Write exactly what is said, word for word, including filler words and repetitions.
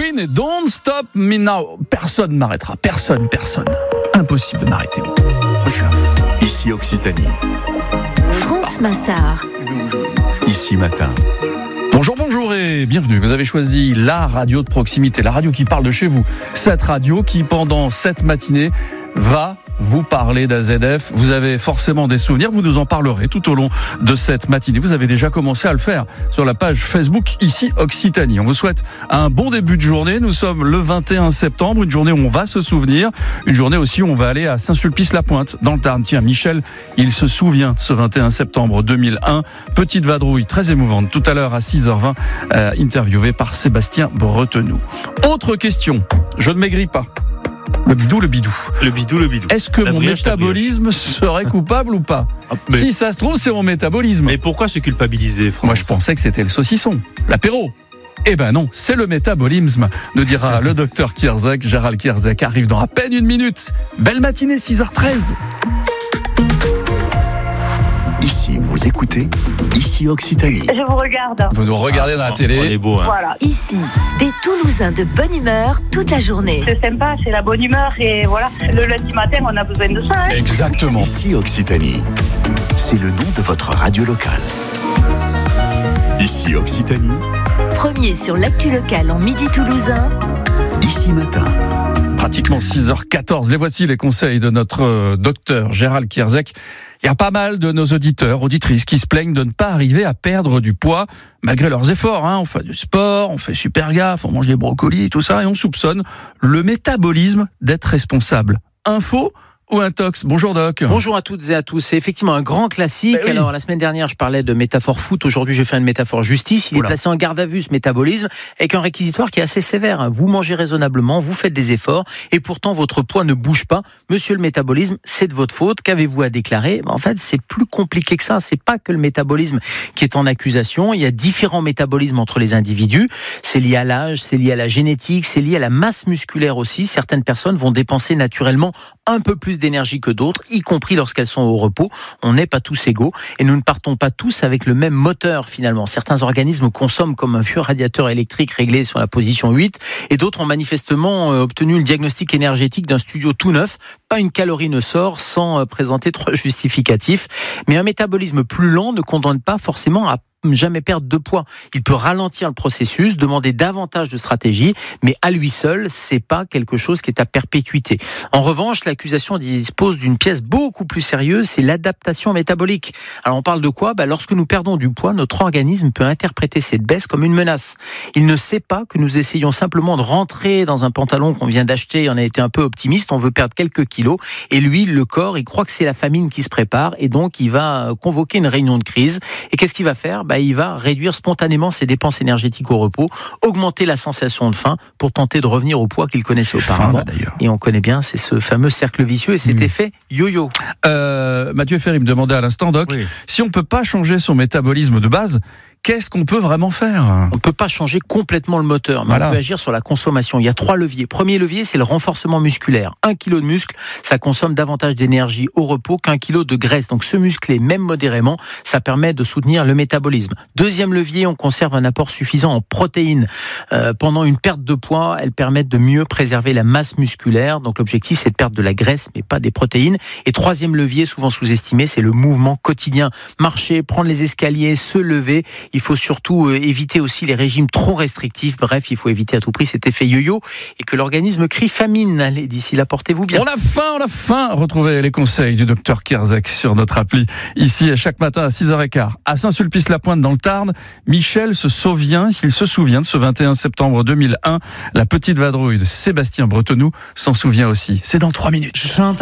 Queen et Don't Stop Me Now. Personne ne m'arrêtera. Personne, personne. Impossible de m'arrêter. Je suis un fou. Ici Occitanie. France Massard. Ici Matin. Bonjour, bonjour et bienvenue. Vous avez choisi la radio de proximité, la radio qui parle de chez vous. Cette radio qui, pendant cette matinée, va vous parler d'A Z F. Vous avez forcément des souvenirs, vous nous en parlerez tout au long de cette matinée. Vous avez déjà commencé à le faire sur la page Facebook Ici Occitanie. On vous souhaite un bon début de journée. Nous sommes le vingt et un septembre, une journée où on va se souvenir, une journée aussi où on va aller à Saint-Sulpice-la-Pointe, dans le Tarn. Tiens, Michel, il se souvient de ce vingt et un septembre deux mille un. Petite vadrouille très émouvante, tout à l'heure à six heures vingt, euh, interviewé par Sébastien Bretenoux. Autre question, je ne maigris pas. Le bidou, le bidou. Le bidou, le bidou. Est-ce que la mon brioche, métabolisme serait coupable ou pas? mais... Si ça se trouve, c'est mon métabolisme. Mais pourquoi se culpabiliser, France? Moi, je pensais que c'était le saucisson, l'apéro. Eh ben non, c'est le métabolisme, nous dira le docteur Kierzek. Gérald Kierzek arrive dans à peine une minute. Belle matinée, six heures treize. Ici, vous écoutez Ici Occitanie. Je vous regarde. Vous nous regardez ah, dans la on, télé. On est beau, hein. Voilà. Ici, des Toulousains de bonne humeur toute la journée. C'est sympa, c'est la bonne humeur et voilà. Le lundi matin, on a besoin de ça. Hein. Exactement. Ici Occitanie. C'est le nom de votre radio locale. Ici Occitanie. Premier sur l'actu locale en midi toulousain. Ici Matin. Pratiquement six heures quatorze. Les voici les conseils de notre euh, docteur Gérald Kierzek. Il y a pas mal de nos auditeurs, auditrices qui se plaignent de ne pas arriver à perdre du poids malgré leurs efforts. Hein. On fait du sport, on fait super gaffe, on mange des brocolis, tout ça, et on soupçonne le métabolisme d'être responsable. Info ou intox? Bonjour Doc. Bonjour à toutes et à tous. C'est effectivement un grand classique. Ben oui. Alors la semaine dernière, je parlais de métaphore foot. Aujourd'hui, je vais faire une métaphore justice. Il Oula. est placé en garde à vue, ce métabolisme, avec un réquisitoire qui est assez sévère. Vous mangez raisonnablement, vous faites des efforts, et pourtant votre poids ne bouge pas. Monsieur le métabolisme, c'est de votre faute. Qu'avez-vous à déclarer? En fait, c'est plus compliqué que ça. C'est pas que le métabolisme qui est en accusation. Il y a différents métabolismes entre les individus. C'est lié à l'âge, c'est lié à la génétique, c'est lié à la masse musculaire aussi. Certaines personnes vont dépenser naturellement un peu plus d'énergie que d'autres, y compris lorsqu'elles sont au repos. On n'est pas tous égaux et nous ne partons pas tous avec le même moteur finalement. Certains organismes consomment comme un vieux radiateur électrique réglé sur la position huit et d'autres ont manifestement obtenu le diagnostic énergétique d'un studio tout neuf. Pas une calorie ne sort sans présenter trois justificatifs. Mais un métabolisme plus lent ne condamne pas forcément à jamais perdre de poids. Il peut ralentir le processus, demander davantage de stratégie, mais à lui seul, c'est pas quelque chose qui est à perpétuité. En revanche, l'accusation dispose d'une pièce beaucoup plus sérieuse, c'est l'adaptation métabolique. Alors on parle de quoi? Bah, lorsque nous perdons du poids, notre organisme peut interpréter cette baisse comme une menace. Il ne sait pas que nous essayons simplement de rentrer dans un pantalon qu'on vient d'acheter, on a été un peu optimiste, on veut perdre quelques kilos, et lui, le corps, il croit que c'est la famine qui se prépare, et donc il va convoquer une réunion de crise. Et qu'est-ce qu'il va faire? Bah, il va réduire spontanément ses dépenses énergétiques au repos, augmenter la sensation de faim pour tenter de revenir au poids qu'il connaissait auparavant. Faim, d'ailleurs. Et on connaît bien, c'est ce fameux cercle vicieux et cet mmh. effet yo-yo. Euh, Mathieu Ferry me demandait à l'instant, Doc, Oui. si on ne peut pas changer son métabolisme de base, qu'est-ce qu'on peut vraiment faire? On ne peut pas changer complètement le moteur, mais Voilà. on peut agir sur la consommation. Il y a trois leviers. Premier levier, c'est le renforcement musculaire. Un kilo de muscle, ça consomme davantage d'énergie au repos qu'un kilo de graisse. Donc se muscler, même modérément, ça permet de soutenir le métabolisme. Deuxième levier, on conserve un apport suffisant en protéines. Euh, pendant une perte de poids, elles permettent de mieux préserver la masse musculaire. Donc l'objectif, c'est de perdre de la graisse, mais pas des protéines. Et troisième levier, souvent sous-estimé, c'est le mouvement quotidien. Marcher, prendre les escaliers, se lever. Il faut surtout éviter aussi les régimes trop restrictifs. Bref, il faut éviter à tout prix cet effet yo-yo et que l'organisme crie famine. Allez, d'ici là, portez-vous bien. On a faim, on a faim. Retrouvez les conseils du docteur Kierzek sur notre appli. Ici, chaque matin à six heures quinze. À Saint-Sulpice-la-Pointe dans le Tarn, Michel se souvient, il se souvient de ce vingt et un septembre deux mille un. La petite vadrouille de Sébastien Bretenoux s'en souvient aussi. C'est dans trois minutes. Je chante